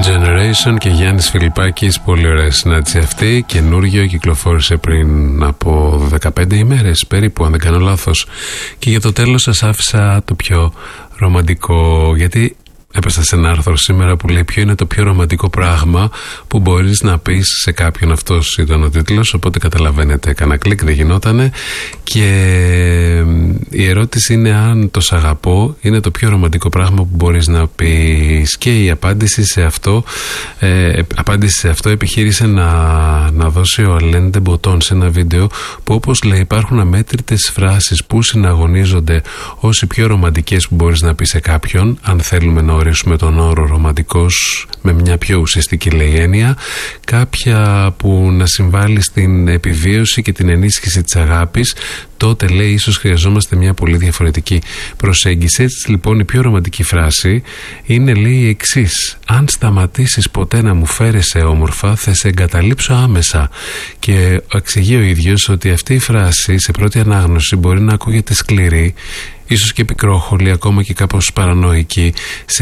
Generation και Γιάννης Φιλιππάκης, πολύ ωραία συνάντηση αυτή. Καινούργιο, κυκλοφόρησε πριν από 15 ημέρες περίπου, αν δεν κάνω λάθος. Και για το τέλος σας άφησα το πιο ρομαντικό, γιατί έπεσα σε ένα άρθρο σήμερα που λέει ποιο είναι το πιο ρομαντικό πράγμα που μπορείς να πεις σε κάποιον. Αυτός ήταν ο τίτλος, οπότε καταλαβαίνετε, έκανα κλικ, δεν γινότανε. Και η ερώτηση είναι αν το «σ' αγαπώ» είναι το πιο ρομαντικό πράγμα που μπορείς να πεις. Και η απάντηση σε αυτό επιχείρησε να δώσει ο Αλέν Ντεμποτόν σε ένα βίντεο που, όπως λέει, υπάρχουν αμέτρητες φράσεις που συναγωνίζονται ως οι πιο ρομαντικές που μπορείς να πεις σε κάποιον, αν θέλουμε να ορίσουμε τον όρο ρομαντικός με μια πιο ουσιαστική, λέει, έννοια. Κάποια που να συμβάλλει στην επιβίωση και την ενίσχυση της αγάπης. Τότε, λέει, ίσως χρειαζόμαστε μια πολύ διαφορετική προσέγγιση. Έτσι λοιπόν η πιο ρομαντική φράση είναι, λέει, η εξής: αν σταματήσεις ποτέ να μου φέρεσαι όμορφα, θα σε εγκαταλείψω άμεσα. Και εξηγεί ο ίδιος ότι αυτή η φράση σε πρώτη ανάγνωση μπορεί να ακούγεται σκληρή, ίσως και πικρόχολη, ακόμα και κάπως παρανοϊκή.